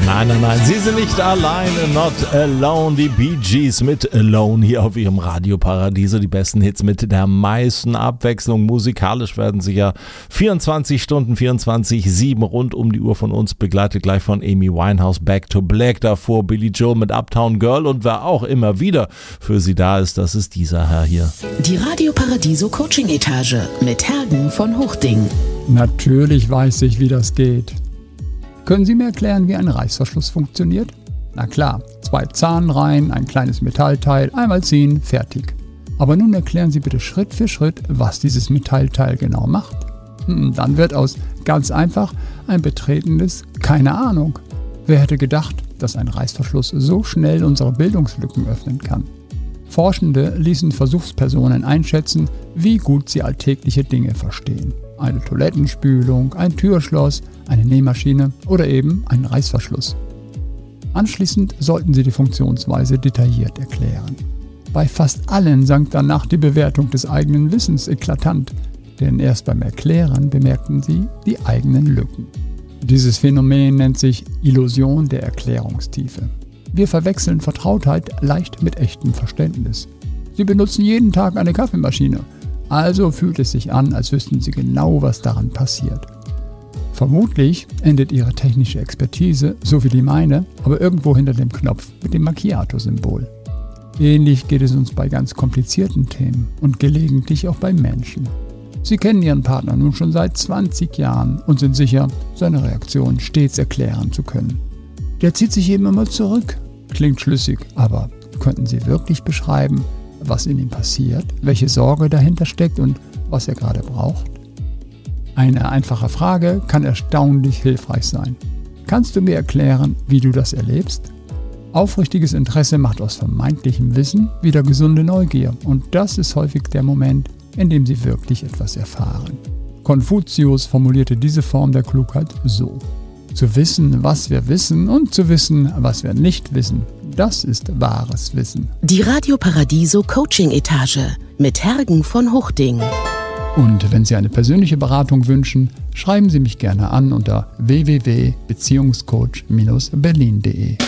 Nein, Sie sind nicht alleine, not alone. Die Bee Gees mit Alone hier auf Ihrem Radioparadiese. Die besten Hits mit der meisten Abwechslung. Musikalisch werden Sie ja 24 Stunden, 24/7 rund um die Uhr von uns begleitet. Gleich von Amy Winehouse, Back to Black, davor Billy Joel mit Uptown Girl. Und wer auch immer wieder für Sie da ist, das ist dieser Herr hier. Die Radio Paradiso Coaching Etage mit Hergen von Huchting. Natürlich weiß ich, wie das geht. Können Sie mir erklären, wie ein Reißverschluss funktioniert? Na klar, 2 Zahnreihen, ein kleines Metallteil, einmal ziehen, fertig. Aber nun erklären Sie bitte Schritt für Schritt, was dieses Metallteil genau macht. Dann wird aus ganz einfach ein betretenes keine Ahnung. Wer hätte gedacht, dass ein Reißverschluss so schnell unsere Bildungslücken öffnen kann? Forschende ließen Versuchspersonen einschätzen, wie gut sie alltägliche Dinge verstehen. Eine Toilettenspülung, ein Türschloss, eine Nähmaschine oder eben einen Reißverschluss. Anschließend sollten sie die Funktionsweise detailliert erklären. Bei fast allen sank danach die Bewertung des eigenen Wissens eklatant, denn erst beim Erklären bemerkten sie die eigenen Lücken. Dieses Phänomen nennt sich Illusion der Erklärungstiefe. Wir verwechseln Vertrautheit leicht mit echtem Verständnis. Sie benutzen jeden Tag eine Kaffeemaschine. Also fühlt es sich an, als wüssten Sie genau, was daran passiert. Vermutlich endet Ihre technische Expertise, so wie die meine, aber irgendwo hinter dem Knopf mit dem Macchiato-Symbol. Ähnlich geht es uns bei ganz komplizierten Themen und gelegentlich auch bei Menschen. Sie kennen Ihren Partner nun schon seit 20 Jahren und sind sicher, seine Reaktion stets erklären zu können. Der zieht sich eben immer zurück. Klingt schlüssig, aber könnten Sie wirklich beschreiben, was in ihm passiert, welche Sorge dahinter steckt und was er gerade braucht? Eine einfache Frage kann erstaunlich hilfreich sein. Kannst du mir erklären, wie du das erlebst? Aufrichtiges Interesse macht aus vermeintlichem Wissen wieder gesunde Neugier und das ist häufig der Moment, in dem sie wirklich etwas erfahren. Konfuzius formulierte diese Form der Klugheit so: Zu wissen, was wir wissen und zu wissen, was wir nicht wissen, das ist wahres Wissen. Die Radio Paradiso Coaching Etage mit Hergen von Huchting. Und wenn Sie eine persönliche Beratung wünschen, schreiben Sie mich gerne an unter www.beziehungscoach-berlin.de.